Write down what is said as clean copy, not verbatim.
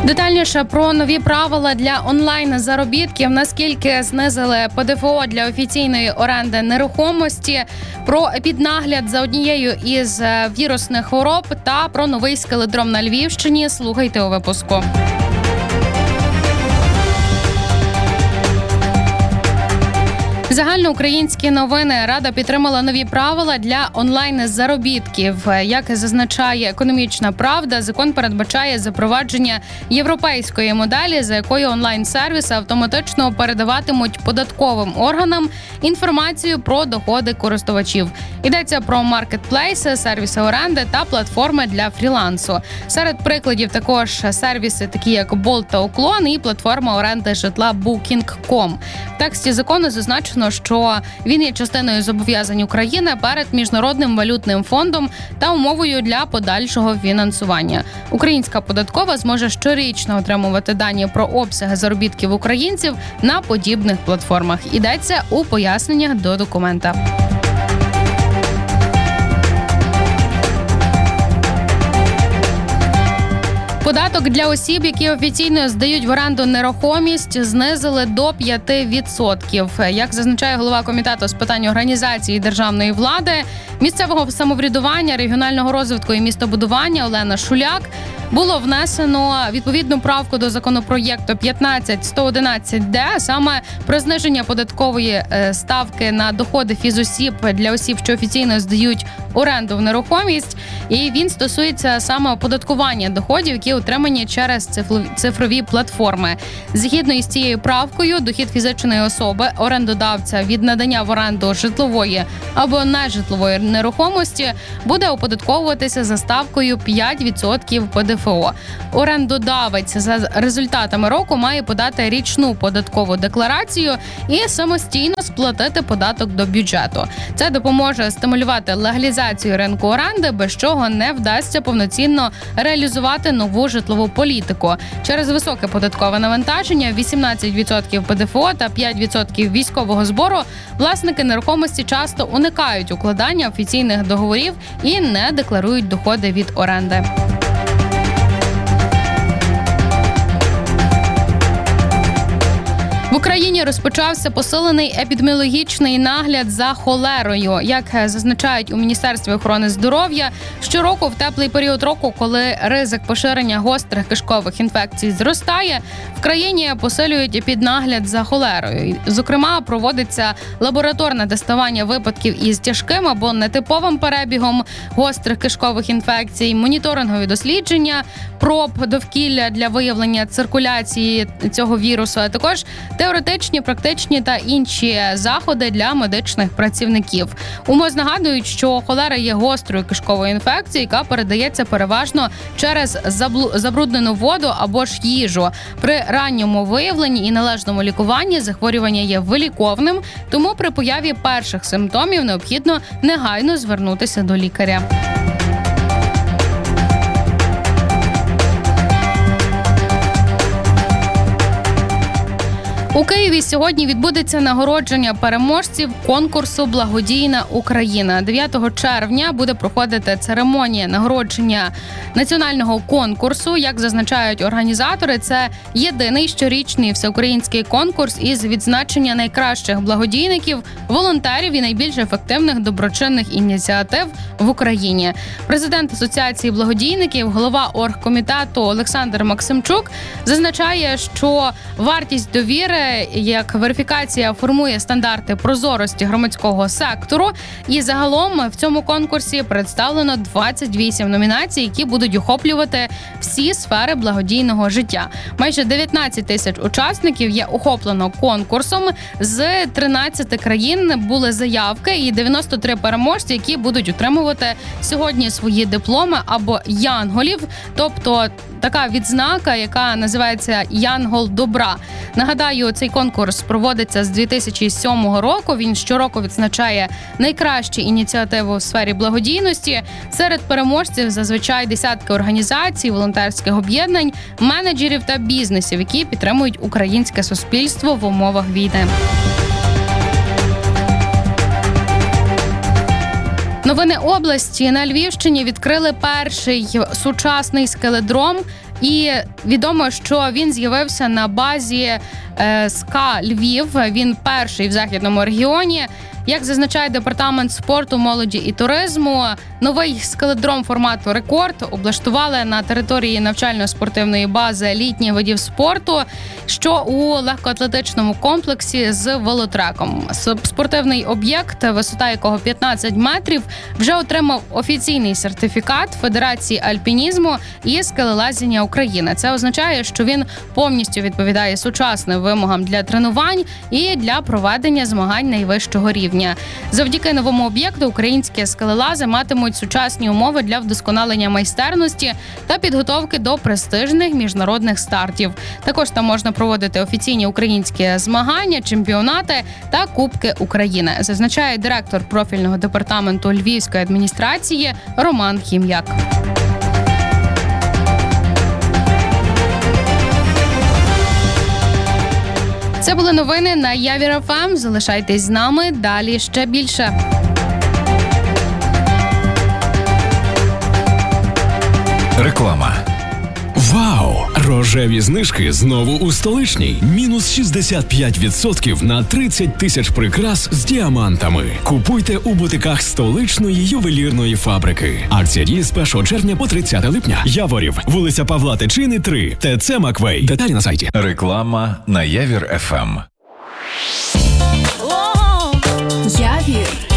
Детальніше про нові правила для онлайн-заробітків, наскільки знизили ПДФО для офіційної оренди нерухомості, про епіднагляд за однією із вірусних хвороб та про новий скеледром на Львівщині. Слухайте у випуску. Загальноукраїнські новини. Рада підтримала нові правила для онлайн-заробітків. Як зазначає «Економічна правда», закон передбачає запровадження європейської моделі, за якою онлайн-сервіси автоматично передаватимуть податковим органам інформацію про доходи користувачів. Йдеться про маркетплейси, сервіси оренди та платформи для фрілансу. Серед прикладів також сервіси, такі як Bolt та Uklon, і платформа оренди житла Booking.com. В тексті закону зазначено, що він є частиною зобов'язань України перед Міжнародним валютним фондом та умовою для подальшого фінансування. Українська податкова зможе щорічно отримувати дані про обсяги заробітків українців на подібних платформах. Йдеться у поясненнях до документа. Податок для осіб, які офіційно здають в оренду нерухомість, знизили до 5%. Як зазначає голова комітету з питань організації державної влади, місцевого самоврядування, регіонального розвитку і містобудування Олена Шуляк, було внесено відповідну правку до законопроєкту 15-111-д, саме про зниження податкової ставки на доходи фізосіб для осіб, що офіційно здають оренду в нерухомість. І він стосується саме оподаткування доходів, які отримані через цифрові платформи. Згідно із цією правкою, дохід фізичної особи, орендодавця від надання в оренду житлової або нежитлової нерухомості буде оподатковуватися за ставкою 5% ПДФО. Орендодавець за результатами року має подати річну податкову декларацію і самостійно сплатити податок до бюджету. Це допоможе стимулювати легалізацію ринку оренди, без чого не вдасться повноцінно реалізувати нову житлову політику. Через високе податкове навантаження, 18% ПДФО та 5% військового збору, власники нерухомості часто уникають укладання офіційних договорів і не декларують доходи від оренди. В Україні розпочався посилений епідеміологічний нагляд за холерою. Як зазначають у Міністерстві охорони здоров'я, щороку в теплий період року, коли ризик поширення гострих кишкових інфекцій зростає, в країні посилюють епіднагляд за холерою. Зокрема, проводиться лабораторне тестування випадків із тяжким або нетиповим перебігом гострих кишкових інфекцій, моніторингові дослідження, проб довкілля для виявлення циркуляції цього вірусу, а також теоретичні, практичні та інші заходи для медичних працівників. УМОЗ нагадують, що холера є гострою кишковою інфекцією, яка передається переважно через забруднену воду або ж їжу. При ранньому виявленні і належному лікуванні захворювання є виліковним, тому при появі перших симптомів необхідно негайно звернутися до лікаря. У Києві сьогодні відбудеться нагородження переможців конкурсу «Благодійна Україна». 9 червня буде проходити церемонія нагородження національного конкурсу. Як зазначають організатори, це єдиний щорічний всеукраїнський конкурс із відзначення найкращих благодійників, волонтерів і найбільш ефективних доброчинних ініціатив в Україні. Президент Асоціації благодійників, голова оргкомітету Олександр Максимчук зазначає, що вартість довіри як верифікація формує стандарти прозорості громадського сектору. І загалом в цьому конкурсі представлено 28 номінацій, які будуть охоплювати всі сфери благодійного життя. Майже 19 тисяч учасників є охоплено конкурсом. З 13 країн були заявки і 93 переможці, які будуть отримувати сьогодні свої дипломи або янголів, тобто така відзнака, яка називається «Янгол добра». Нагадаю, цей конкурс проводиться з 2007 року. Він щороку відзначає найкращі ініціативи у сфері благодійності. Серед переможців зазвичай десятки організацій, волонтерських об'єднань, менеджерів та бізнесів, які підтримують українське суспільство в умовах війни. Новини області. На Львівщині відкрили перший сучасний скеледром. І відомо, що він з'явився на базі СКА Львів. Він перший в західному регіоні. Як зазначає департамент спорту, молоді і туризму, новий скеледром формату «Рекорд» облаштували на території навчально-спортивної бази літніх видів спорту, що у легкоатлетичному комплексі з велотреком. Спортивний об'єкт, висота якого 15 метрів, вже отримав офіційний сертифікат Федерації альпінізму і скелелазіння України. Це означає, що він повністю відповідає сучасним вимогам для тренувань і для проведення змагань найвищого рівня. Завдяки новому об'єкту українські скелелази матимуть сучасні умови для вдосконалення майстерності та підготовки до престижних міжнародних стартів. Також там можна проводити офіційні українські змагання, чемпіонати та Кубки України, зазначає директор профільного департаменту Львівської адміністрації Роман Хім'як. Це були новини на Явір ФМ. Залишайтесь з нами, далі ще більше. Реклама. Вау! Рожеві знижки знову у столичній. Мінус 65% на 30 тисяч прикрас з діамантами. Купуйте у бутиках столичної ювелірної фабрики. Акція діє з 1 червня по 30 липня. Яворів, вулиця Павла Тичини, 3. ТЦ Маквей. Деталі на сайті. Реклама на Явір ФМ. Явір.